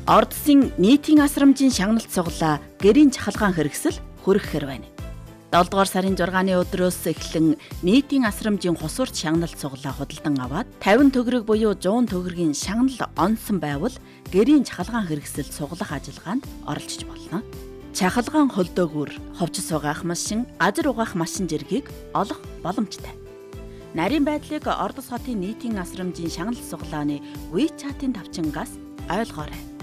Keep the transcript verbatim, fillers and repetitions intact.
Ордсын нийтийн асрамжийн шагналт сугалаа гэрийн чахалгаан хэрэгсэл хүргэхээр байна. долдугаар сарын зургааны өдрөөс эхлэн нийтийн асрамжийн хусурч шагналт сугалаа худалдан аваад тавин төгрөг буюу зуун төгрөгийн шагнал онсон байвал гэрийн чахалгаан хэрэгсэл сугалах ажиллагаанд оролцож болно. Чахалгаан холдоогүр, ховчс угаах машин, газар угаах машин зэргийг олох боломжтой. Нарийн байдлыг Ордос хотын нийтийн асрамжийн шагналт сугалааны WeChat-ийн тавчингаас ойлгоорой.